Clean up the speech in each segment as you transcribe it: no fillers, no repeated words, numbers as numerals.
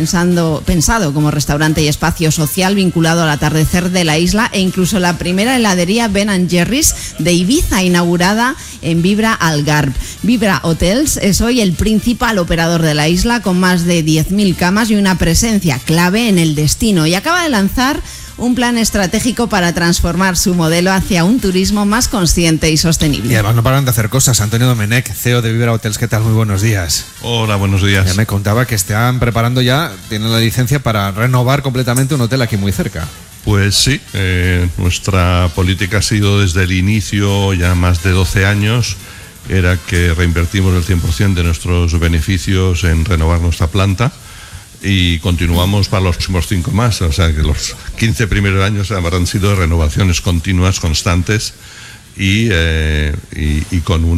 pensado como restaurante y espacio social vinculado al atardecer de la isla, e incluso la primera heladería Ben & Jerry's de Ibiza, inaugurada en Vibra Algarve. Vibra Hotels es hoy el principal operador de la isla, con más de 10.000 camas y una presencia clave en el destino, y acaba de lanzar un plan estratégico para transformar su modelo hacia un turismo más consciente y sostenible. Y además no paran de hacer cosas. Antonio Domenech, CEO de Vibra Hotels, ¿qué tal? Muy buenos días. Hola, buenos días. Ya me contaba que están preparando tienen la licencia para renovar completamente un hotel aquí muy cerca. Pues sí, nuestra política ha sido desde el inicio, ya más de 12 años, era que reinvertimos el 100% de nuestros beneficios en renovar nuestra planta. Y continuamos para los próximos 5 más, o sea que los 15 primeros años habrán sido renovaciones continuas, constantes y con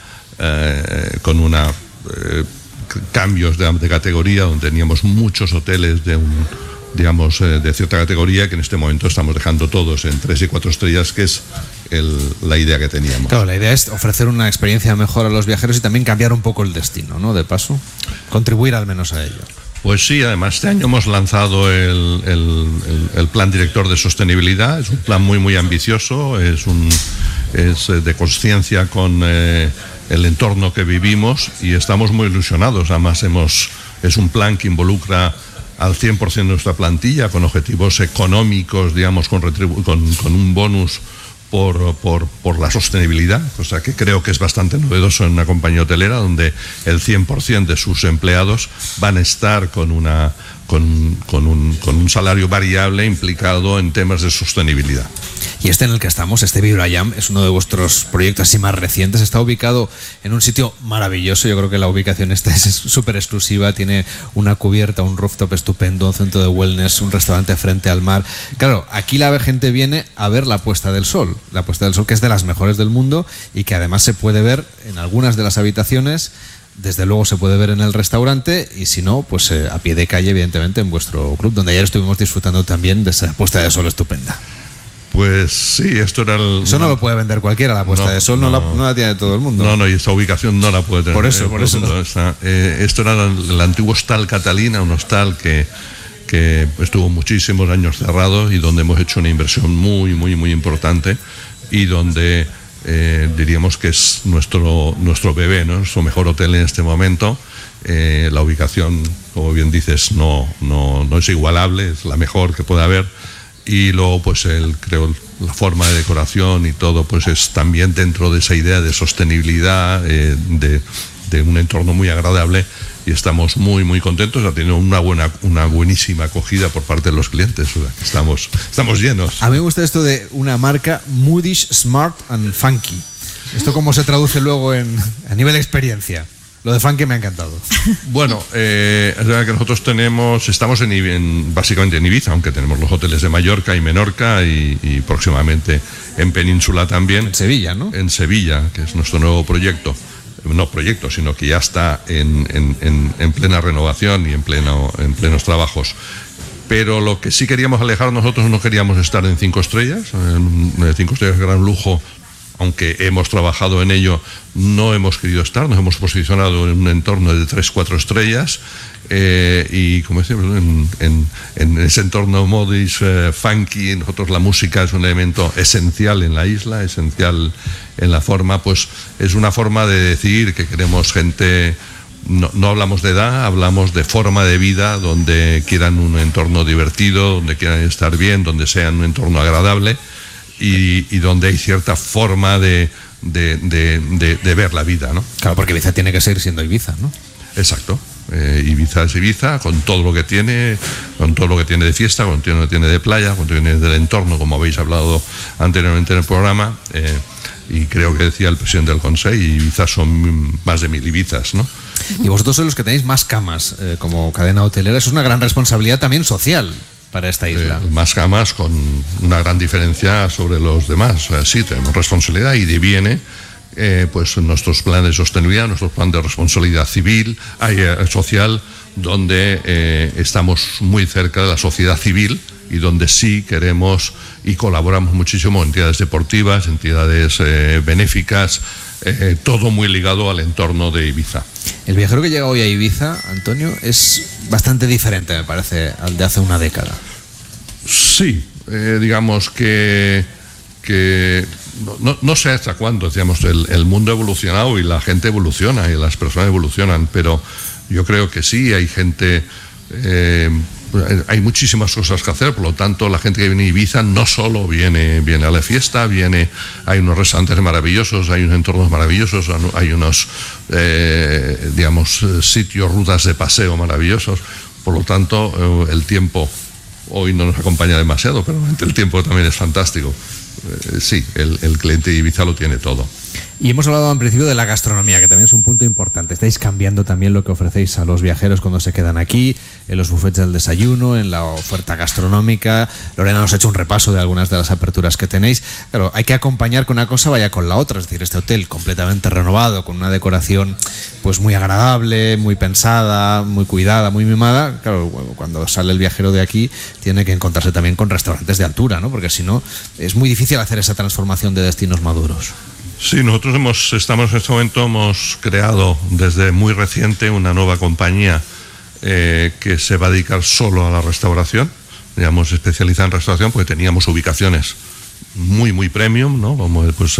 cambios de categoría, donde teníamos muchos hoteles de cierta categoría, que en este momento estamos dejando todos en 3 y 4 estrellas, que es la idea que teníamos. Claro, la idea es ofrecer una experiencia mejor a los viajeros y también cambiar un poco el destino, ¿no? De paso, contribuir al menos a ello. Pues sí, además este año hemos lanzado el plan director de sostenibilidad. Es un plan muy ambicioso, es de conciencia con el entorno que vivimos, y estamos muy ilusionados. Además es un plan que involucra al 100% de nuestra plantilla, con objetivos económicos, digamos, con un bonus por la sostenibilidad, o sea que creo que es bastante novedoso en una compañía hotelera donde el 100% de sus empleados van a estar con un salario variable implicado en temas de sostenibilidad. Y en el que estamos, Vibra Jam, es uno de vuestros proyectos así más recientes. Está ubicado en un sitio maravilloso. Yo creo que la ubicación es súper exclusiva. Tiene una cubierta, un rooftop estupendo, un centro de wellness, un restaurante frente al mar. Claro, aquí la gente viene a ver la puesta del sol. La puesta del sol, que es de las mejores del mundo y que además se puede ver en algunas de las habitaciones. Desde luego se puede ver en el restaurante, y si no, pues a pie de calle, evidentemente, en vuestro club, donde ayer estuvimos disfrutando también de esa puesta de sol estupenda. Pues sí, esto era Eso no lo puede vender cualquiera, la puesta de sol no la tiene todo el mundo. No, y esta ubicación no la puede tener. Por eso no. Esto era el antiguo Hostal Catalina, un hostal que estuvo muchísimos años cerrado y donde hemos hecho una inversión muy importante, y donde diríamos que es nuestro bebé, ¿no? Nuestro mejor hotel en este momento. La ubicación, como bien dices, no es igualable, es la mejor que puede haber. Y luego pues creo la forma de decoración y todo pues es también dentro de esa idea de sostenibilidad, de un entorno muy agradable, y estamos muy contentos. Ha tenido una buenísima acogida por parte de los clientes, o sea, estamos llenos. A mí me gusta esto de una marca Moodish, Smart and Funky. ¿Esto cómo se traduce luego a nivel de experiencia? Lo de funky me ha encantado. Bueno, es verdad que nosotros estamos básicamente en Ibiza, aunque tenemos los hoteles de Mallorca y Menorca, y próximamente en Península también. En Sevilla, ¿no? En Sevilla, que es nuestro nuevo proyecto. No proyecto, sino que ya está en plena renovación y en plenos trabajos. Pero lo que sí queríamos alejar, nosotros no queríamos estar en 5 estrellas. 5 estrellas es gran lujo. Aunque hemos trabajado en ello, no hemos querido estar, nos hemos posicionado en un entorno de 3-4 estrellas, y como decimos, en ese entorno modis, funky, nosotros la música es un elemento esencial en la isla, esencial en la forma, pues es una forma de decir que queremos gente. No hablamos de edad, hablamos de forma de vida, donde quieran un entorno divertido, donde quieran estar bien, donde sea un entorno agradable. Y donde hay cierta forma de ver la vida, ¿no? Claro, porque Ibiza tiene que seguir siendo Ibiza, ¿no? Exacto. Ibiza es Ibiza, con todo lo que tiene de fiesta, con todo lo que tiene de playa, con todo lo que tiene del entorno, como habéis hablado anteriormente en el programa. Y creo que decía el presidente del Consejo, Ibiza son más de 1000 Ibizas, ¿no? Y vosotros sois los que tenéis más camas como cadena hotelera. Eso es una gran responsabilidad también social para esta isla. Más camas, con una gran diferencia sobre los demás. Sí, tenemos responsabilidad, y deviene pues nuestros planes de sostenibilidad, nuestros planes de responsabilidad social, donde estamos muy cerca de la sociedad civil, y donde sí queremos y colaboramos muchísimo, entidades deportivas, entidades benéficas, todo muy ligado al entorno de Ibiza. El viajero que llega hoy a Ibiza, Antonio, es bastante diferente, me parece, al de hace una década. Sí, digamos que no sé hasta cuándo, digamos, el mundo ha evolucionado y la gente evoluciona y las personas evolucionan, pero yo creo que sí, hay gente, hay muchísimas cosas que hacer, por lo tanto la gente que viene a Ibiza no solo viene a la fiesta, hay unos restaurantes maravillosos, hay unos entornos maravillosos, hay unos, digamos, sitios, rutas de paseo maravillosos, por lo tanto el tiempo hoy no nos acompaña demasiado, pero el tiempo también es fantástico. Sí, el cliente de Ibiza lo tiene todo. Y hemos hablado en principio de la gastronomía, que también es un punto importante. Estáis cambiando también lo que ofrecéis a los viajeros cuando se quedan aquí, en los buffets del desayuno, en la oferta gastronómica. Lorena nos ha hecho un repaso de algunas de las aperturas que tenéis. Claro, hay que acompañar que una cosa vaya con la otra. Es decir, este hotel completamente renovado, con una decoración pues muy agradable, muy pensada, muy cuidada, muy mimada. Claro, cuando sale el viajero de aquí tiene que encontrarse también con restaurantes de altura, ¿no? Porque si no, es muy difícil hacer esa transformación de destinos maduros. Sí, nosotros hemos creado desde muy reciente una nueva compañía que se va a dedicar solo a la restauración, digamos, especializada en restauración, porque teníamos ubicaciones muy premium, ¿no? Como pues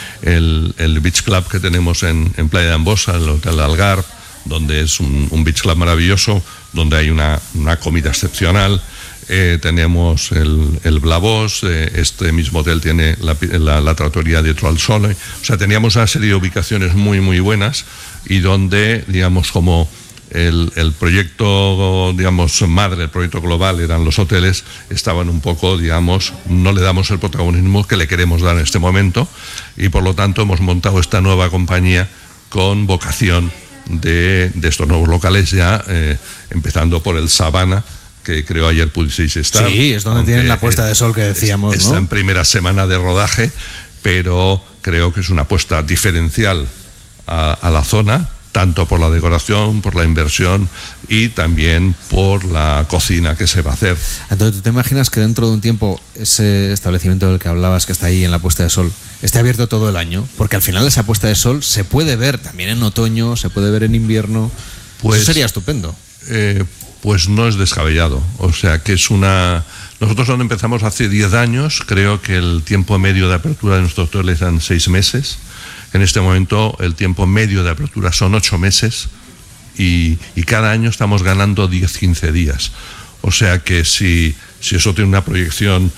el Beach Club que tenemos en Playa de Ambosa, el Hotel Algarve, donde es un beach club maravilloso, donde hay una comida excepcional. Tenemos el Blavós, este mismo hotel tiene la trattoria Dietro al Sole. O sea, teníamos una serie de ubicaciones muy buenas y donde, digamos, como el proyecto, digamos, madre, el proyecto global eran los hoteles, estaban un poco, digamos, no le damos el protagonismo que le queremos dar en este momento, y por lo tanto hemos montado esta nueva compañía con vocación de estos nuevos locales ya, empezando por el Savannah, que creo ayer pudisteis estar. Sí, es donde tienen la puesta de sol que decíamos, ¿no? Está en primera semana de rodaje, pero creo que es una apuesta diferencial a la zona, tanto por la decoración, por la inversión y también por la cocina que se va a hacer. Entonces, ¿tú te imaginas que dentro de un tiempo ese establecimiento del que hablabas, que está ahí en la puesta de sol, esté abierto todo el año? Porque al final esa puesta de sol se puede ver también en otoño, se puede ver en invierno. Pues eso sería estupendo. Pues no es descabellado. O sea, que es una... Nosotros cuando empezamos hace 10 años, creo que el tiempo medio de apertura de nuestros hoteles eran 6 meses. En este momento el tiempo medio de apertura son 8 meses y cada año estamos ganando 10-15 días. O sea que si eso tiene una proyección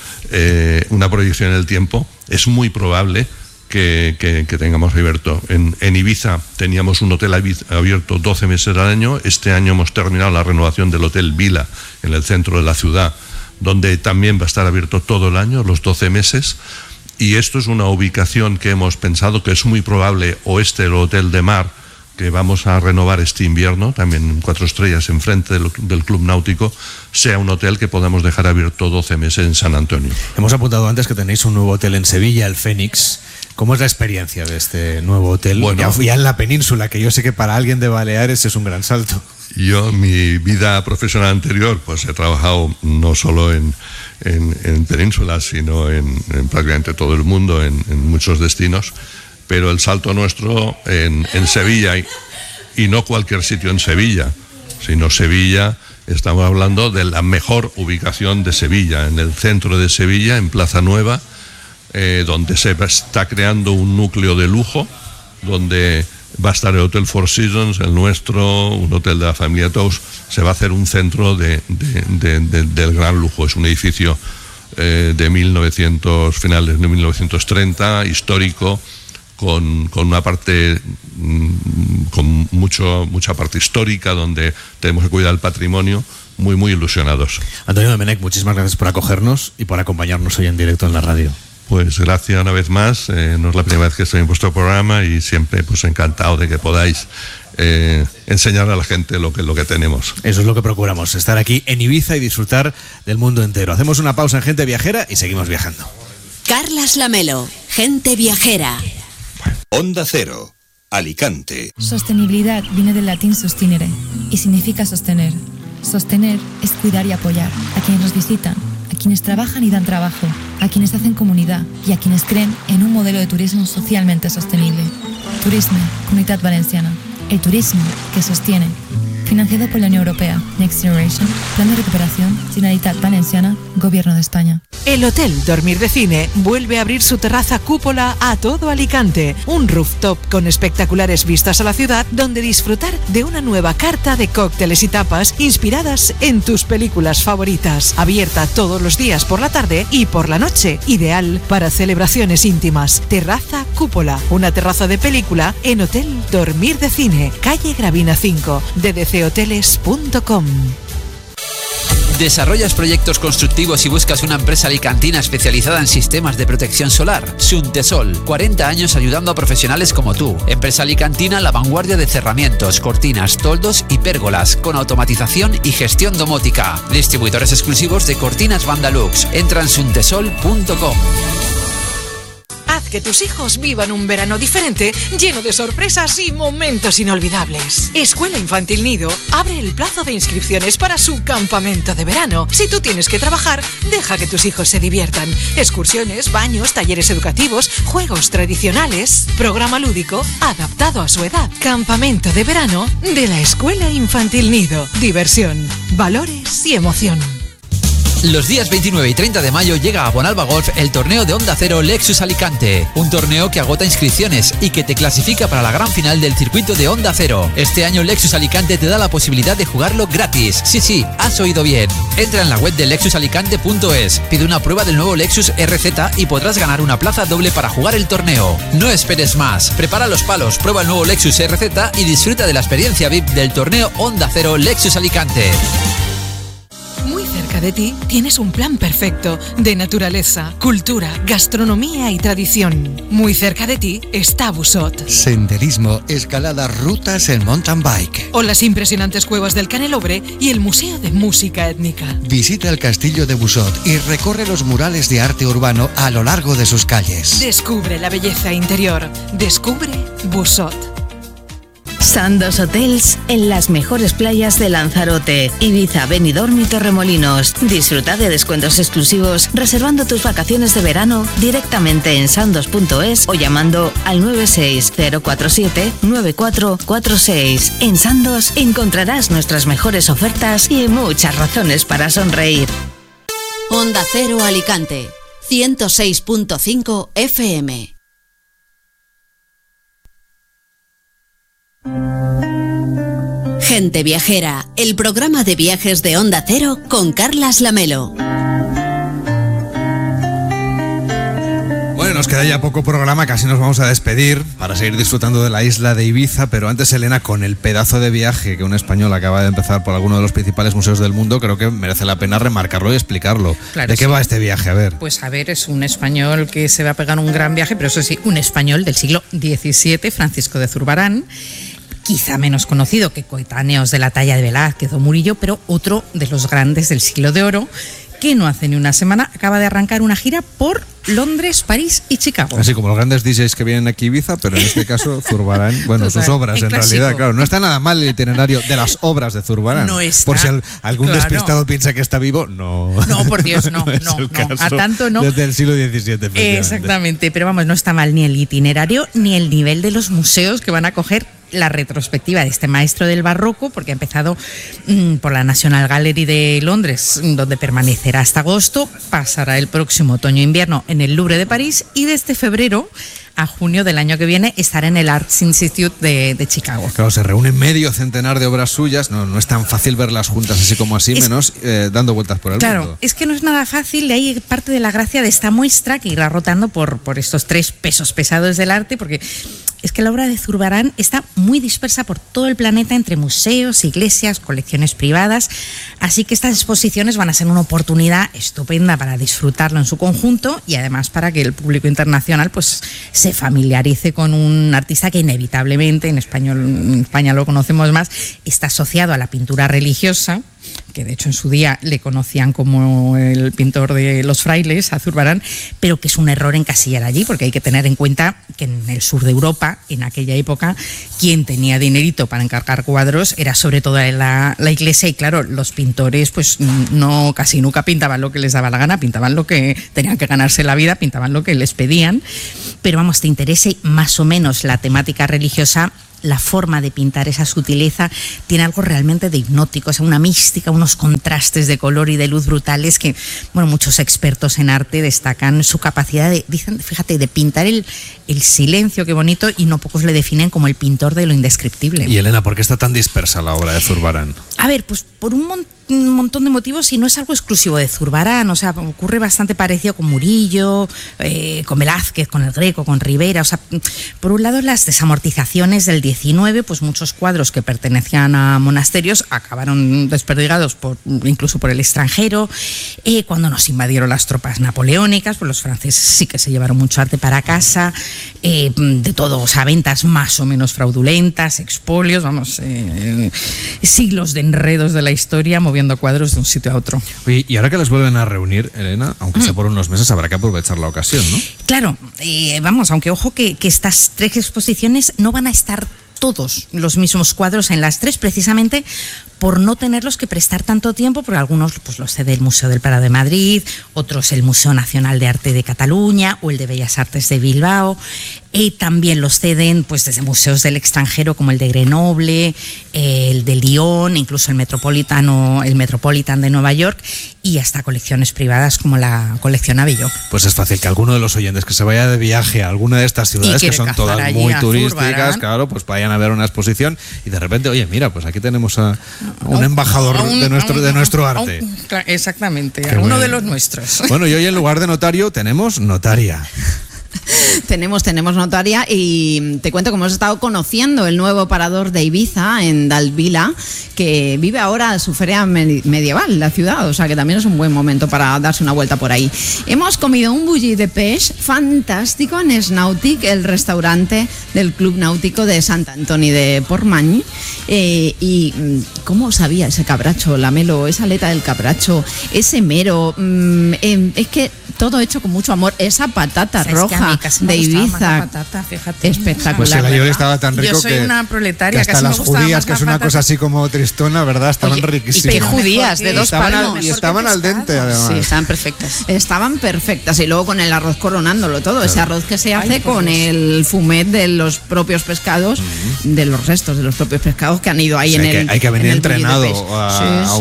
en el tiempo, es muy probable que tengamos abierto. En Ibiza teníamos un hotel abierto 12 meses al año. Este año hemos terminado la renovación del Hotel Vila en el centro de la ciudad, donde también va a estar abierto todo el año, los 12 meses. Y esto es una ubicación que hemos pensado que es muy probable, o el Hotel de Mar, que vamos a renovar este invierno, también 4 estrellas enfrente del Club Náutico, sea un hotel que podamos dejar abierto 12 meses en San Antonio. Hemos apuntado antes que tenéis un nuevo hotel en Sevilla, el Fénix. ¿Cómo es la experiencia de este nuevo hotel? Bueno, ya en la península, que yo sé que para alguien de Baleares es un gran salto. Yo, mi vida profesional anterior, pues he trabajado no solo en península, sino en prácticamente todo el mundo, en muchos destinos, pero el salto nuestro en Sevilla, y no cualquier sitio en Sevilla, sino Sevilla, estamos hablando de la mejor ubicación de Sevilla, en el centro de Sevilla, en Plaza Nueva, donde se está creando un núcleo de lujo, donde va a estar el Hotel Four Seasons, el nuestro, un hotel de la familia Tous. Se va a hacer un centro del gran lujo. Es un edificio de finales de 1930, histórico, con una parte, con mucha parte histórica, donde tenemos que cuidar el patrimonio. Muy ilusionados. Antonio Domenech, muchísimas gracias por acogernos y por acompañarnos hoy en directo en la radio. Pues gracias una vez más, no es la primera vez que estoy en vuestro programa y siempre pues encantado de que podáis enseñar a la gente lo que tenemos. Eso es lo que procuramos, estar aquí en Ibiza y disfrutar del mundo entero. Hacemos una pausa en Gente Viajera y seguimos viajando. Carlas Lamelo, Gente Viajera. Onda Cero, Alicante. Sostenibilidad viene del latín sustinere y significa sostener. Sostener es cuidar y apoyar a quienes nos visitan, a quienes trabajan y dan trabajo, a quienes hacen comunidad y a quienes creen en un modelo de turismo socialmente sostenible. Turisme, Comunitat Valenciana. el turismo que sostiene. Financiado por la Unión Europea. Next Generation. Plan de recuperación. Generalitat Valenciana. Gobierno de España. El Hotel Dormir de Cine vuelve a abrir su terraza cúpula a todo Alicante. Un rooftop con espectaculares vistas a la ciudad donde disfrutar de una nueva carta de cócteles y tapas inspiradas en tus películas favoritas. Abierta todos los días por la tarde y por la noche. Ideal para celebraciones íntimas. Terraza cúpula. Una terraza de película en Hotel Dormir de Cine. Calle Gravina 5. ddchoteles.com. ¿Desarrollas proyectos constructivos y buscas una empresa alicantina especializada en sistemas de protección solar? Suntesol, 40 años ayudando a profesionales como tú. Empresa alicantina a la vanguardia de cerramientos, cortinas, toldos y pérgolas, con automatización y gestión domótica. Distribuidores exclusivos de cortinas Vandalux. Entra en suntesol.com. Haz que tus hijos vivan un verano diferente, lleno de sorpresas y momentos inolvidables. Escuela Infantil Nido abre el plazo de inscripciones para su campamento de verano. Si tú tienes que trabajar, deja que tus hijos se diviertan. Excursiones, baños, talleres educativos, juegos tradicionales, programa lúdico adaptado a su edad. Campamento de verano de la Escuela Infantil Nido. Diversión, valores y emoción. Los días 29 y 30 de mayo llega a Bonalba Golf el torneo de Onda Cero Lexus Alicante. Un torneo que agota inscripciones y que te clasifica para la gran final del circuito de Onda Cero. Este año Lexus Alicante te da la posibilidad de jugarlo gratis. Sí, has oído bien. Entra en la web de lexusalicante.es, pide una prueba del nuevo Lexus RZ y podrás ganar una plaza doble para jugar el torneo. No esperes más. Prepara los palos, prueba el nuevo Lexus RZ y disfruta de la experiencia VIP del torneo Onda Cero Lexus Alicante. Muy cerca de ti tienes un plan perfecto de naturaleza, cultura, gastronomía y tradición. Muy cerca de ti está Busot. Senderismo, escalada, rutas en mountain bike. O las impresionantes cuevas del Canelobre y el Museo de Música Étnica. Visita el castillo de Busot y recorre los murales de arte urbano a lo largo de sus calles. Descubre la belleza interior. Descubre Busot. Sandos Hotels en las mejores playas de Lanzarote, Ibiza, Benidorm y Torremolinos. Disfruta de descuentos exclusivos reservando tus vacaciones de verano directamente en sandos.es o llamando al 960479446. En Sandos encontrarás nuestras mejores ofertas y muchas razones para sonreír. Onda Cero Alicante, 106.5 FM. Gente Viajera, el programa de viajes de Onda Cero con Carlas Lamelo. Bueno, nos queda ya poco programa, casi nos vamos a despedir para seguir disfrutando de la isla de Ibiza, pero antes, Elena, con el pedazo de viaje que un español acaba de empezar por alguno de los principales museos del mundo, creo que merece la pena remarcarlo y explicarlo. Claro, ¿De qué va este viaje? A ver. Pues a ver, es un español que se va a pegar un gran viaje, pero eso sí, un español del siglo XVII, Francisco de Zurbarán, quizá menos conocido que coetáneos de la talla de Velázquez o Murillo, pero otro de los grandes del siglo de oro, que no hace ni una semana acaba de arrancar una gira por Londres, París y Chicago. Así como los grandes DJs que vienen aquí a Ibiza, pero en este caso Zurbarán, bueno, total, sus obras en realidad, claro, no está nada mal el itinerario de las obras de Zurbarán. No está, por si algún claro, despistado piensa que está vivo, no. No, por Dios, no, es no, el caso, a tanto no. Desde el siglo XVII. Exactamente, pero vamos, no está mal ni el itinerario ni el nivel de los museos que van a acoger la retrospectiva de este maestro del barroco, porque ha empezado por la National Gallery de Londres, donde permanecerá hasta agosto, pasará el próximo otoño-invierno en el Louvre de París y desde febrero a junio del año que viene estará en el Arts Institute de Chicago. Claro, se reúne medio centenar de obras suyas, no es tan fácil verlas juntas así como así, menos dando vueltas por el mundo. Claro, es que no es nada fácil, de ahí parte de la gracia de esta muestra que irá rotando por estos tres pesos pesados del arte, porque es que la obra de Zurbarán está muy dispersa por todo el planeta entre museos, iglesias, colecciones privadas, así que estas exposiciones van a ser una oportunidad estupenda para disfrutarlo en su conjunto y además para que el público internacional pues se familiarice con un artista que inevitablemente, en España lo conocemos más, está asociado a la pintura religiosa, que de hecho en su día le conocían como el pintor de los frailes, a Zurbarán, pero que es un error encasillar allí, porque hay que tener en cuenta que en el sur de Europa, en aquella época, quien tenía dinerito para encargar cuadros era sobre todo la iglesia, y claro, los pintores pues casi nunca pintaban lo que les daba la gana, pintaban lo que tenían que ganarse la vida, pintaban lo que les pedían, pero vamos, te interese más o menos la temática religiosa, la forma de pintar, esa sutileza, tiene algo realmente de hipnótico, o sea, una mística, unos contrastes de color y de luz brutales que, bueno, muchos expertos en arte destacan su capacidad de, dicen, fíjate, de pintar el silencio, qué bonito, y no pocos le definen como el pintor de lo indescriptible. Y Elena, ¿por qué está tan dispersa la obra de Zurbarán? A ver, pues por un montón de motivos, y no es algo exclusivo de Zurbarán, o sea, ocurre bastante parecido con Murillo, con Velázquez, con el Greco, con Rivera. O sea, por un lado, las desamortizaciones del 19, pues muchos cuadros que pertenecían a monasterios acabaron desperdigados incluso por el extranjero. Cuando nos invadieron las tropas napoleónicas, pues los franceses sí que se llevaron mucho arte para casa, de todo, o sea, ventas más o menos fraudulentas, expolios, vamos, siglos de enredos de la historia moviendo cuadros de un sitio a otro. Oye, y ahora que les vuelven a reunir, Elena, aunque sea por unos meses, habrá que aprovechar la ocasión, ¿no? Claro, vamos, aunque ojo que estas 3 exposiciones no van a estar todos los mismos cuadros en las 3, precisamente por no tenerlos que prestar tanto tiempo, porque algunos pues los cede el Museo del Prado de Madrid, otros el Museo Nacional de Arte de Cataluña o el de Bellas Artes de Bilbao. También los ceden pues desde museos del extranjero como el de Grenoble, el de Lyon, incluso el Metropolitan de Nueva York, y hasta colecciones privadas como la colección Avilloc. Pues es fácil que alguno de los oyentes que se vaya de viaje a alguna de estas ciudades, que son todas muy turísticas, claro, pues vayan a ver una exposición y de repente, oye, mira, pues aquí tenemos a un embajador de nuestro arte. Exactamente, Qué uno bueno. de los nuestros. Bueno, y hoy en lugar de notario tenemos notaria. Tenemos notaria, y te cuento que hemos estado conociendo el nuevo parador de Ibiza en Dalvila, que vive ahora su feria medieval, la ciudad, o sea que también es un buen momento para darse una vuelta por ahí. Hemos comido un bulli de peix fantástico en Snautic, el restaurante del Club Náutico de Sant Antoni de Portmany, y ¿cómo sabía ese cabracho, Lamelo, esa aleta del cabracho, ese mero, es que todo hecho con mucho amor, esa patata roja de Ibiza, espectacular. Pues el ayer estaba tan rico. Yo soy una proletaria, que hasta las judías, que es una cosa así como tristona, ¿verdad? Estaban riquísimas. Y qué judías, de 2 palmos. Y estaban al dente, además. Sí, estaban perfectas. Estaban perfectas, y luego con el arroz coronándolo todo, ese arroz que se hace con el fumet de los propios pescados, de los restos de los propios pescados que han ido ahí, o sea, hay que venir entrenado a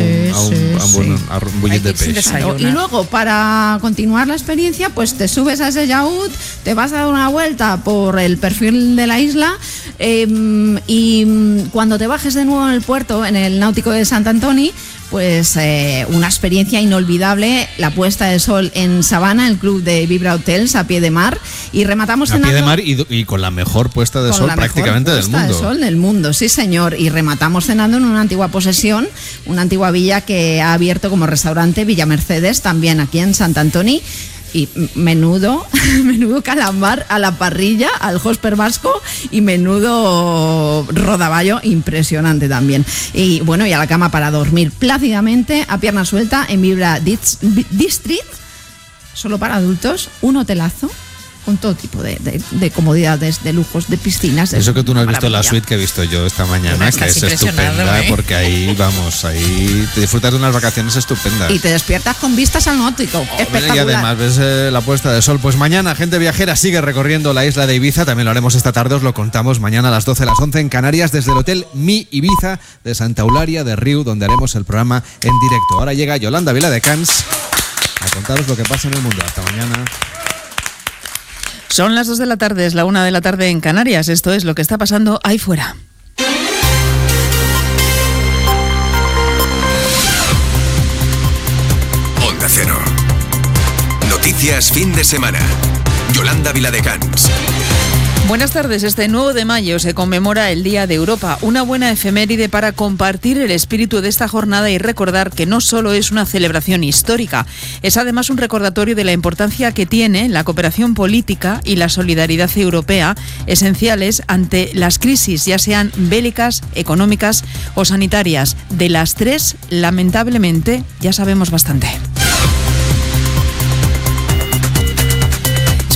un bullet de peix. Y luego, para continuar la experiencia, pues te subes a ese yacht, te vas a dar una vuelta por el perfil de la isla, y cuando te bajes de nuevo en el puerto, en el náutico de Sant Antoni, pues una experiencia inolvidable, la puesta de sol en Sabana, el club de Vibra Hotels a pie de mar, y rematamos cenando... A pie de mar y con la mejor puesta de sol prácticamente del mundo. Puesta de sol del mundo, sí señor, y rematamos cenando en una antigua posesión, una antigua villa que ha abierto como restaurante, Villa Mercedes, también aquí en Sant Antoni. Y menudo calamar a la parrilla, al hosper vasco, y menudo rodaballo impresionante también. Y bueno, y a la cama para dormir plácidamente, a pierna suelta, en Vibra District, solo para adultos, un hotelazo con todo tipo de comodidades, de lujos, de piscinas. Eso que tú no has visto la suite que he visto yo esta mañana, que es estupenda, porque ahí te disfrutas de unas vacaciones estupendas. Y te despiertas con vistas al náutico. Espectacular. Y además ves la puesta de sol. Pues mañana, gente viajera sigue recorriendo la isla de Ibiza, también lo haremos esta tarde, os lo contamos mañana a las 12, a las 11 en Canarias, desde el Hotel Mi Ibiza de Santa Eulalia de Riu, donde haremos el programa en directo. Ahora llega Yolanda Viladecans a contaros lo que pasa en el mundo. Hasta mañana. Son las 2 de la tarde, es la 1 de la tarde en Canarias. Esto es lo que está pasando ahí fuera. Onda Cero. Noticias fin de semana. Yolanda Viladecans. Buenas tardes. Este 9 de mayo se conmemora el Día de Europa, una buena efeméride para compartir el espíritu de esta jornada y recordar que no solo es una celebración histórica, es además un recordatorio de la importancia que tiene la cooperación política y la solidaridad europea, esenciales ante las crisis, ya sean bélicas, económicas o sanitarias. De las 3, lamentablemente, ya sabemos bastante.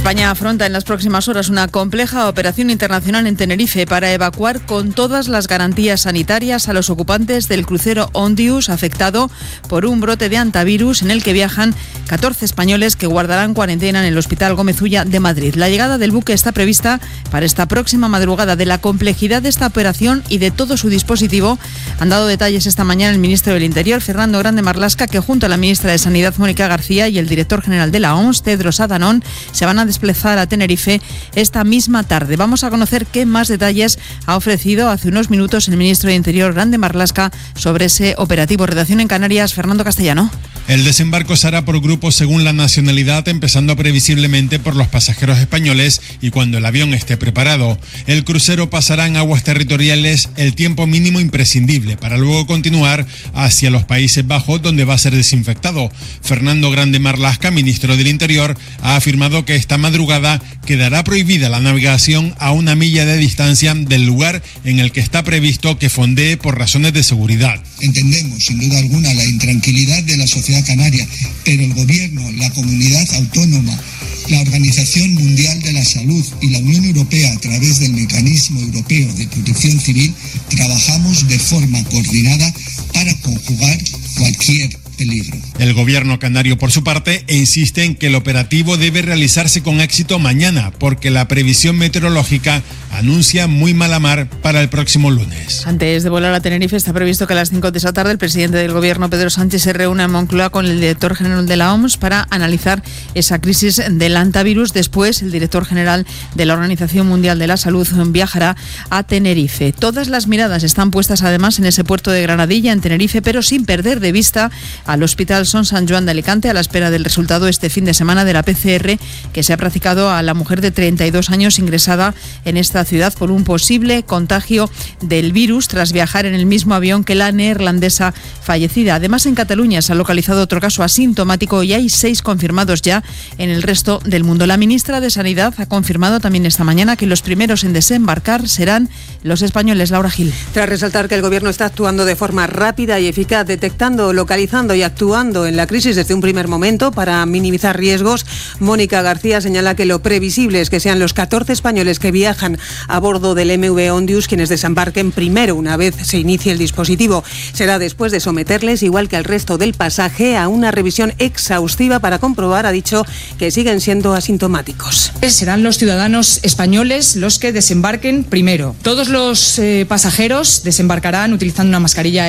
España afronta en las próximas horas una compleja operación internacional en Tenerife para evacuar con todas las garantías sanitarias a los ocupantes del crucero Ondius afectado por un brote de hantavirus en el que viajan 14 españoles que guardarán cuarentena en el Hospital Gómez Ulla de Madrid. La llegada del buque está prevista para esta próxima madrugada. De la complejidad de esta operación y de todo su dispositivo han dado detalles esta mañana el ministro del Interior, Fernando Grande Marlaska, que junto a la ministra de Sanidad, Mónica García, y el director general de la OMS, Tedros Adhanom, se van a desplazar a Tenerife esta misma tarde. Vamos a conocer qué más detalles ha ofrecido hace unos minutos el ministro de Interior, Grande Marlaska, sobre ese operativo. Redacción en Canarias, Fernando Castellano. El desembarco se hará por grupos según la nacionalidad, empezando previsiblemente por los pasajeros españoles y cuando el avión esté preparado. El crucero pasará en aguas territoriales el tiempo mínimo imprescindible para luego continuar hacia los Países Bajos, donde va a ser desinfectado. Fernando Grande Marlaska, ministro del Interior, ha afirmado que esta madrugada quedará prohibida la navegación a 1 milla de distancia del lugar en el que está previsto que fondee por razones de seguridad. Entendemos, sin duda alguna, la intranquilidad de la sociedad canaria, pero el Gobierno, la comunidad autónoma, la Organización Mundial de la Salud y la Unión Europea, a través del Mecanismo Europeo de Protección Civil, trabajamos de forma coordinada para conjugar cualquier peligro. El gobierno canario, por su parte, insiste en que el operativo debe realizarse con éxito mañana, porque la previsión meteorológica anuncia muy mala mar para el próximo lunes. Antes de volar a Tenerife, está previsto que a las 5 de esta tarde el presidente del gobierno, Pedro Sánchez, se reúna en Moncloa con el director general de la OMS para analizar esa crisis del hantavirus. Después, el director general de la Organización Mundial de la Salud viajará a Tenerife. Todas las miradas están puestas además en ese puerto de Granadilla, en Tenerife, pero sin perder de vista al Hospital Son San Joan de Alicante, a la espera del resultado este fin de semana de la PCR que se ha practicado a la mujer de 32 años ingresada en esta ciudad por un posible contagio del virus tras viajar en el mismo avión que la neerlandesa fallecida. Además, en Cataluña se ha localizado otro caso asintomático y hay 6 confirmados ya en el resto del mundo. La ministra de Sanidad ha confirmado también esta mañana que los primeros en desembarcar serán los españoles. Laura Gil. Tras resaltar que el gobierno está actuando de forma rápida y eficaz, detectando, localizando y actuando en la crisis desde un primer momento para minimizar riesgos, Mónica García señala que lo previsible es que sean los 14 españoles que viajan a bordo del MV Ondius quienes desembarquen primero una vez se inicie el dispositivo. Será después de someterles, igual que al resto del pasaje, a una revisión exhaustiva para comprobar, ha dicho, que siguen siendo asintomáticos. Serán los ciudadanos españoles los que desembarquen primero. Todos los pasajeros desembarcarán utilizando una mascarilla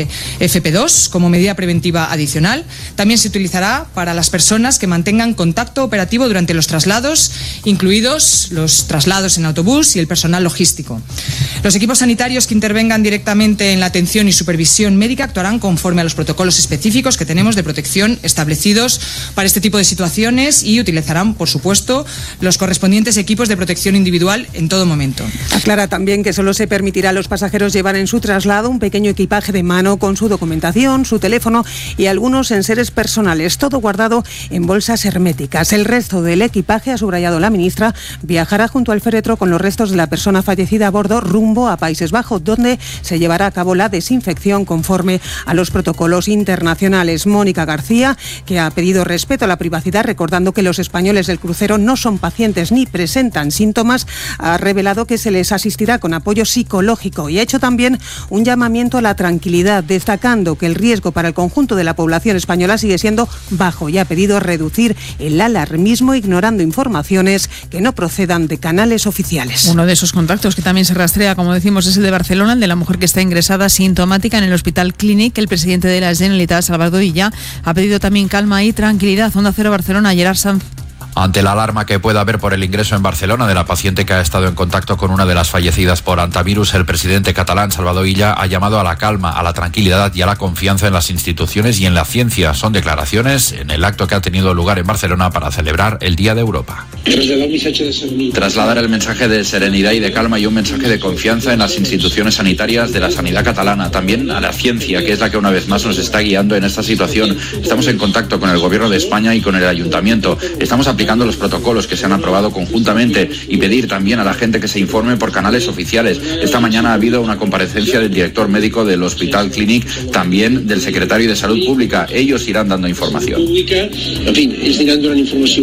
FP2 como medida preventiva adicional. También se utilizará para las personas que mantengan contacto operativo durante los traslados, incluidos los traslados en autobús y el personal logístico. Los equipos sanitarios que intervengan directamente en la atención y supervisión médica actuarán conforme a los protocolos específicos que tenemos de protección establecidos para este tipo de situaciones y utilizarán, por supuesto, los correspondientes equipos de protección individual en todo momento. Aclara también que solo se permitirá a los pasajeros llevar en su traslado un pequeño equipaje de mano con su documentación, su teléfono y algunos enseres personales, todo guardado en bolsas herméticas. El resto del equipaje, ha subrayado la ministra, viajará junto al féretro con los restos de la persona fallecida a bordo rumbo a Países Bajos, donde se llevará a cabo la desinfección conforme a los protocolos internacionales. Mónica García, que ha pedido respeto a la privacidad, recordando que los españoles del crucero no son pacientes ni presentan síntomas, ha revelado que se les asistirá con apoyo psicológico y ha hecho también un llamamiento a la tranquilidad, destacando que el riesgo para el conjunto de la población española sigue siendo bajo y ha pedido reducir el alarmismo ignorando informaciones que no procedan de canales oficiales. Uno de esos contactos que también se rastrea, como decimos, es el de Barcelona, el de la mujer que está ingresada sintomática en el Hospital Clínic. El presidente de la Generalitat, Salvador Illa, ha pedido también calma y tranquilidad. Onda Cero Barcelona, Gerard Sanz. Ante la alarma que pueda haber por el ingreso en Barcelona de la paciente que ha estado en contacto con una de las fallecidas por hantavirus, el presidente catalán, Salvador Illa, ha llamado a la calma, a la tranquilidad y a la confianza en las instituciones y en la ciencia. Son declaraciones en el acto que ha tenido lugar en Barcelona para celebrar el Día de Europa. Trasladar el mensaje de serenidad y de calma y un mensaje de confianza en las instituciones sanitarias de la sanidad catalana, también a la ciencia, que es la que una vez más nos está guiando en esta situación. Estamos en contacto con el Gobierno de España y con el Ayuntamiento. Estamos aplicando los protocolos que se han aprobado conjuntamente y pedir también a la gente que se informe por canales oficiales. Esta mañana ha habido una comparecencia del director médico del Hospital Clínic, también del secretario de Salud Pública. Ellos irán dando información.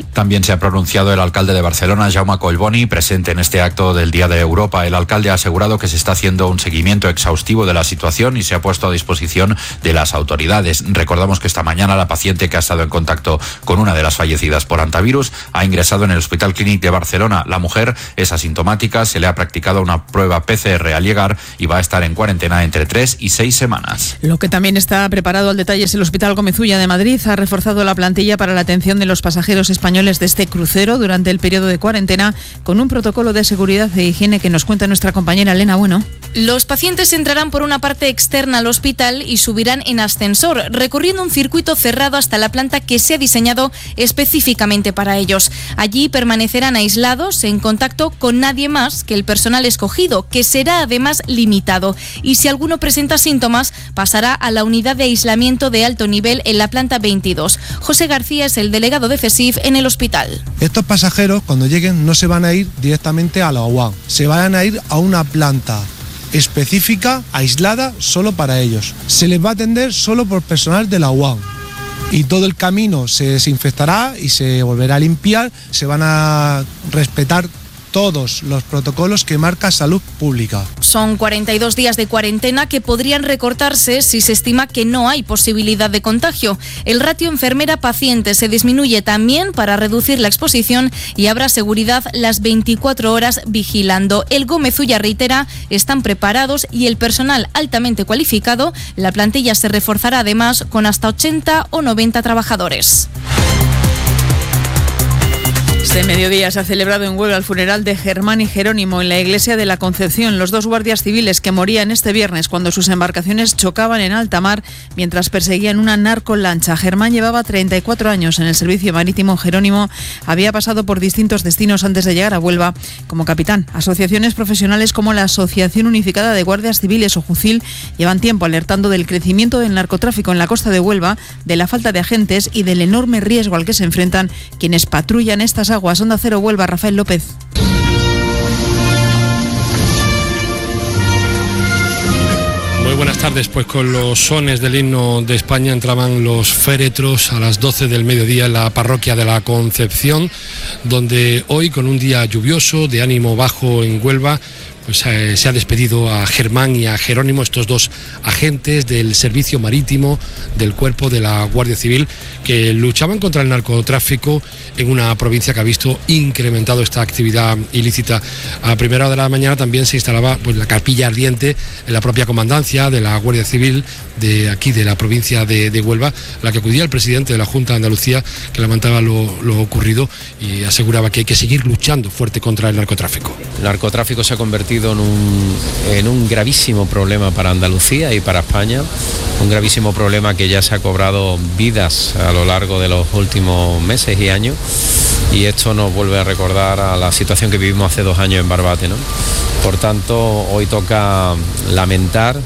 También se ha pronunciado el alcalde de Barcelona, Jaume Collboni, presente en este acto del Día de Europa. El alcalde ha asegurado que se está haciendo un seguimiento exhaustivo de la situación y se ha puesto a disposición de las autoridades. Recordamos que esta mañana la paciente que ha estado en contacto con una de las fallecidas por hantavirus ha ingresado en el Hospital Clínic de Barcelona. La mujer es asintomática, se le ha practicado una prueba PCR al llegar y va a estar en cuarentena entre 3 y 6 semanas. Lo que también está preparado al detalle es el Hospital Gómez Ulla de Madrid. Ha reforzado la plantilla para la atención de los pasajeros españoles de este crucero durante el periodo de cuarentena con un protocolo de seguridad e higiene que nos cuenta nuestra compañera Elena Bueno. Los pacientes entrarán por una parte externa al hospital y subirán en ascensor, recorriendo un circuito cerrado hasta la planta que se ha diseñado específicamente para ellos. Allí permanecerán aislados, en contacto con nadie más que el personal escogido, que será además limitado. Y si alguno presenta síntomas, pasará a la unidad de aislamiento de alto nivel en la planta 22. José García es el delegado de CESIF en el hospital. Estos pasajeros, cuando lleguen, no se van a ir directamente a la UAM, se van a ir a una planta específica, aislada, solo para ellos. Se les va a atender solo por personal de la UAM. Y todo el camino se desinfectará y se volverá a limpiar. Se van a respetar todos los protocolos que marca Salud Pública. Son 42 días de cuarentena que podrían recortarse si se estima que no hay posibilidad de contagio. El ratio enfermera-paciente se disminuye también para reducir la exposición y habrá seguridad las 24 horas vigilando. El Gómez Ulla reitera, están preparados y el personal altamente cualificado. La plantilla se reforzará además con hasta 80 o 90 trabajadores. Este mediodía se ha celebrado en Huelva el funeral de Germán y Jerónimo en la iglesia de la Concepción, los dos guardias civiles que morían este viernes cuando sus embarcaciones chocaban en alta mar mientras perseguían una narcolancha. Germán llevaba 34 años en el servicio marítimo. Jerónimo había pasado por distintos destinos antes de llegar a Huelva como capitán. Asociaciones profesionales como la Asociación Unificada de Guardias Civiles o JUCIL llevan tiempo alertando del crecimiento del narcotráfico en la costa de Huelva, de la falta de agentes y del enorme riesgo al que se enfrentan quienes patrullan estas aguas. Onda Cero Huelva, Rafael López. Muy buenas tardes, pues con los sones del himno de España entraban los féretros a las 12 del mediodía en la parroquia de la Concepción, donde hoy, con un día lluvioso, de ánimo bajo en Huelva, pues se ha despedido a Germán y a Jerónimo, estos dos agentes del servicio marítimo del cuerpo de la Guardia Civil que luchaban contra el narcotráfico en una provincia que ha visto incrementado esta actividad ilícita. A primera hora de la mañana también se instalaba pues la capilla ardiente en la propia comandancia de la Guardia Civil de aquí, de la provincia de Huelva, a la que acudía el presidente de la Junta de Andalucía, que lamentaba lo ocurrido y aseguraba que hay que seguir luchando fuerte contra el narcotráfico. El narcotráfico se ha convertido en un gravísimo problema para Andalucía y para España, un gravísimo problema que ya se ha cobrado vidas a lo largo de los últimos meses y años, y esto nos vuelve a recordar a la situación que vivimos hace 2 años en Barbate, ¿no? Por tanto, hoy toca lamentar.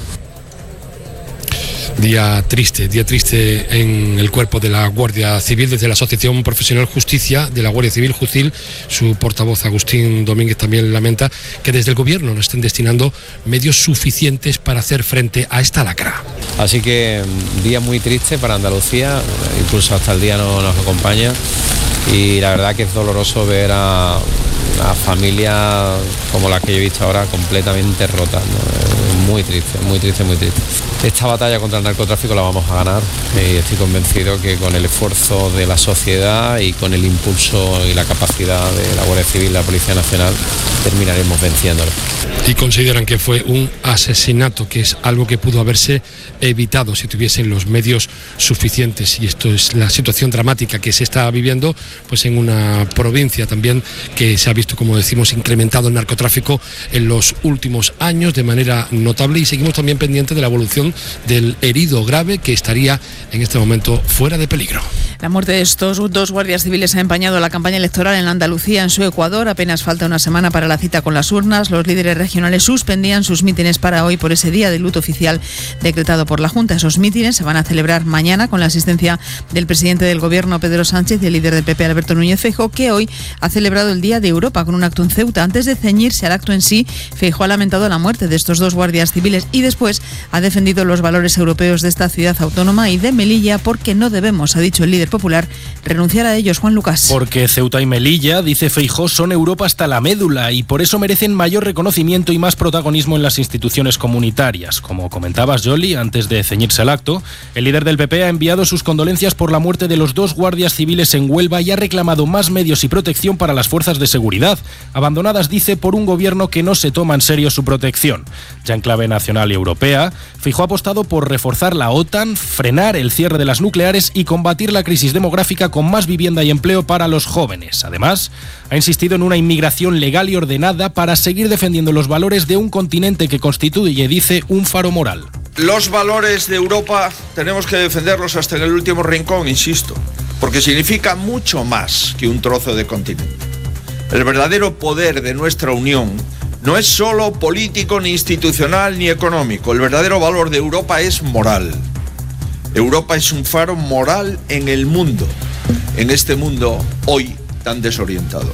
Día triste en el cuerpo de la Guardia Civil. Desde la Asociación Profesional Justicia de la Guardia Civil, JUCIL, su portavoz Agustín Domínguez también lamenta que desde el gobierno no estén destinando medios suficientes para hacer frente a esta lacra. Así que día muy triste para Andalucía, incluso hasta el día no nos acompaña, y la verdad que es doloroso ver a familias como las que yo he visto ahora completamente rotas, ¿no? Muy triste, muy triste, muy triste. Esta batalla contra el narcotráfico la vamos a ganar y estoy convencido que con el esfuerzo de la sociedad y con el impulso y la capacidad de la Guardia Civil y la Policía Nacional terminaremos venciéndolo. Y consideran que fue un asesinato, que es algo que pudo haberse evitado si tuviesen los medios suficientes, y esto es la situación dramática que se está viviendo pues en una provincia también que se ha visto, como decimos, incrementado el narcotráfico en los últimos años de manera notable, y seguimos también pendientes de la evolución del herido grave que estaría en este momento fuera de peligro. La muerte de estos dos guardias civiles ha empañado la campaña electoral en Andalucía, en su Ecuador. Apenas falta una semana para la cita con las urnas. Los líderes regionales suspendían sus mítines para hoy por ese día de luto oficial decretado por la Junta. Esos mítines se van a celebrar mañana con la asistencia del presidente del Gobierno, Pedro Sánchez, y el líder del PP, Alberto Núñez Feijóo, que hoy ha celebrado el Día de Europa con un acto en Ceuta. Antes de ceñirse al acto en sí, Feijóo ha lamentado la muerte de estos dos guardias civiles y después ha defendido los valores europeos de esta ciudad autónoma y de Melilla, porque no debemos, ha dicho el líder Popular renunciar a ellos. Juan Lucas. Porque Ceuta y Melilla, dice Feijóo, son Europa hasta la médula y por eso merecen mayor reconocimiento y más protagonismo en las instituciones comunitarias. Como comentabas, Yoli, antes de ceñirse al acto, el líder del PP ha enviado sus condolencias por la muerte de los 2 guardias civiles en Huelva y ha reclamado más medios y protección para las fuerzas de seguridad, abandonadas, dice, por un gobierno que no se toma en serio su protección. Ya en clave nacional y europea, Feijóo ha apostado por reforzar la OTAN, frenar el cierre de las nucleares y combatir la crisis demográfica con más vivienda y empleo para los jóvenes. Además, ha insistido en una inmigración legal y ordenada para seguir defendiendo los valores de un continente que constituye, dice, un faro moral. Los valores de Europa tenemos que defenderlos hasta en el último rincón, insisto, porque significa mucho más que un trozo de continente. El verdadero poder de nuestra unión no es solo político, ni institucional, ni económico. El verdadero valor de Europa es moral. Europa es un faro moral en el mundo, en este mundo hoy tan desorientado.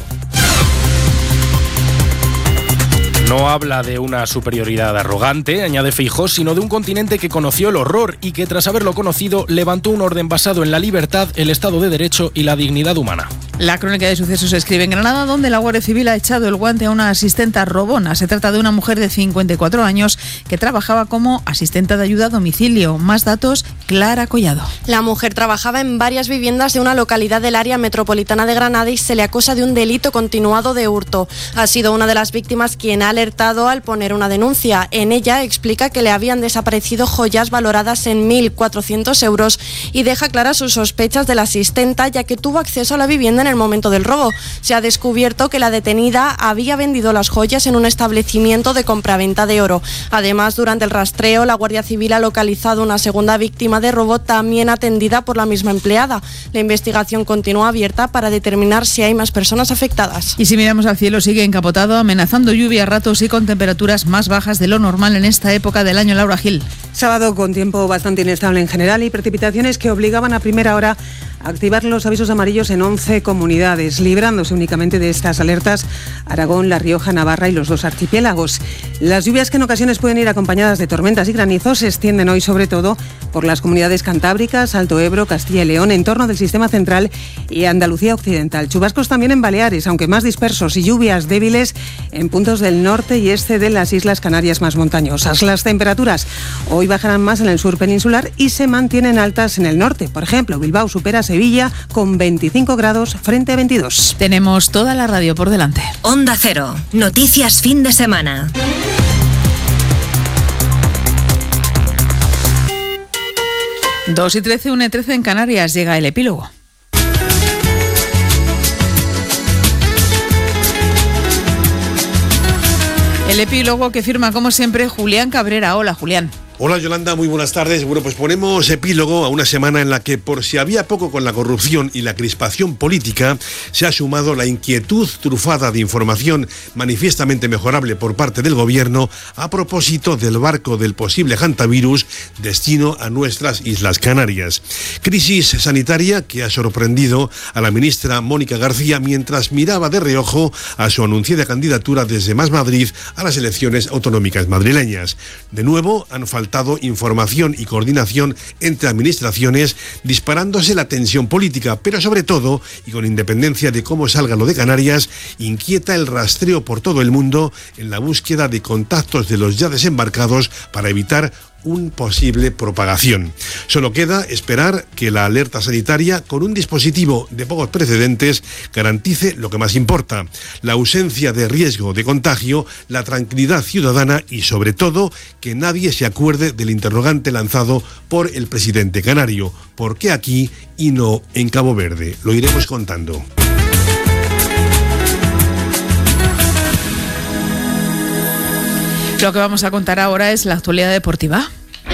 No habla de una superioridad arrogante, añade Feijóo, sino de un continente que conoció el horror y que, tras haberlo conocido, levantó un orden basado en la libertad, el Estado de Derecho y la dignidad humana. La crónica de sucesos se escribe en Granada, donde la Guardia Civil ha echado el guante a una asistenta robona. Se trata de una mujer de 54 años que trabajaba como asistente de ayuda a domicilio. Más datos, Clara Collado. La mujer trabajaba en varias viviendas de una localidad del área metropolitana de Granada y se le acusa de un delito continuado de hurto. Ha sido una de las víctimas quien ha alertado al poner una denuncia. En ella explica que le habían desaparecido joyas valoradas en 1.400 euros y deja claras sus sospechas de la asistenta, ya que tuvo acceso a la vivienda en el momento del robo. Se ha descubierto que la detenida había vendido las joyas en un establecimiento de compraventa de oro. Además, durante el rastreo, la Guardia Civil ha localizado una segunda víctima de robo, también atendida por la misma empleada. La investigación continúa abierta para determinar si hay más personas afectadas. Y si miramos al cielo, sigue encapotado, amenazando lluvia a ratos y con temperaturas más bajas de lo normal en esta época del año. Laura Gil. Sábado con tiempo bastante inestable en general y precipitaciones que obligaban a primera hora a activar los avisos amarillos en 11 comunidades, librándose únicamente de estas alertas Aragón, La Rioja, Navarra y los 2 archipiélagos. Las lluvias, que en ocasiones pueden ir acompañadas de tormentas y granizos, se extienden hoy sobre todo por las comunidades cantábricas, Alto Ebro, Castilla y León, en torno del sistema central y Andalucía occidental. Chubascos también en Baleares, aunque más dispersos, y lluvias débiles en puntos del norte y este de las Islas Canarias más montañosas. Las temperaturas hoy bajarán más en el sur peninsular y se mantienen altas en el norte. Por ejemplo, Bilbao supera Sevilla con 25 grados frente a 22. Tenemos toda la radio por delante. Onda Cero. Noticias fin de semana. Dos y 13, 1 y 13 en Canarias. Llega el epílogo. El epílogo que firma, como siempre, Julián Cabrera. Hola, Julián. Hola Yolanda, muy buenas tardes. Bueno, pues ponemos epílogo a una semana en la que, por si había poco con la corrupción y la crispación política, se ha sumado la inquietud trufada de información manifiestamente mejorable por parte del gobierno a propósito del barco del posible hantavirus destino a nuestras Islas Canarias. Crisis sanitaria que ha sorprendido a la ministra Mónica García mientras miraba de reojo a su anunciada candidatura desde Más Madrid a las elecciones autonómicas madrileñas. De nuevo, han faltado información y coordinación entre administraciones, disparándose la tensión política, pero sobre todo, y con independencia de cómo salga lo de Canarias, inquieta el rastreo por todo el mundo en la búsqueda de contactos de los ya desembarcados para evitar una posible propagación. Solo queda esperar que la alerta sanitaria, con un dispositivo de pocos precedentes, garantice lo que más importa: la ausencia de riesgo de contagio, la tranquilidad ciudadana y, sobre todo, que nadie se acuerde del interrogante lanzado por el presidente canario: ¿por qué aquí y no en Cabo Verde? Lo iremos contando. Lo que vamos a contar ahora es la actualidad deportiva.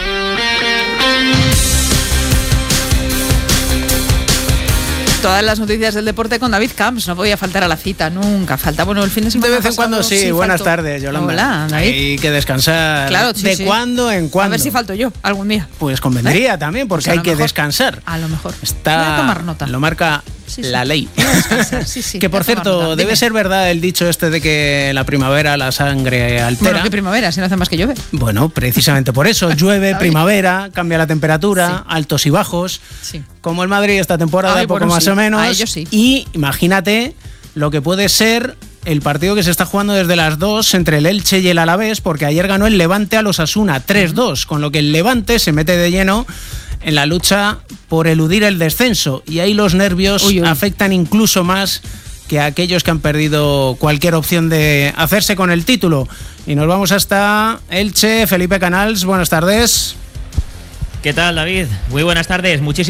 Todas las noticias del deporte con David Camps. No podía faltar a la cita, nunca falta. Bueno, el fin de semana de vez en cuando sí. Buenas tardes, Yolanda. Hola, David. Hay que descansar. Claro, sí, ¿De cuándo en cuándo? A ver si falto yo algún día. Pues convendría también, porque pues hay que descansar. A lo mejor. Voy a tomar nota. Lo marca la ley. Que por cierto, debe ser verdad el dicho este de que la primavera la sangre altera. Bueno, ¿qué primavera? Si no hace más que llueve. Bueno, precisamente por eso. Llueve, primavera, cambia la temperatura, altos y bajos. Como el Madrid esta temporada, poco más o menos. A ellos sí. Y imagínate lo que puede ser el partido que se está jugando desde las 2 entre el Elche y el Alavés, porque ayer ganó el Levante a los Osasuna 3-2, con lo que el Levante se mete de lleno en la lucha por eludir el descenso, y ahí los nervios afectan incluso más que a aquellos que han perdido cualquier opción de hacerse con el título. Y nos vamos hasta Elche. Felipe Canals, buenas tardes. ¿Qué tal, David? Muy buenas tardes. Muchísimas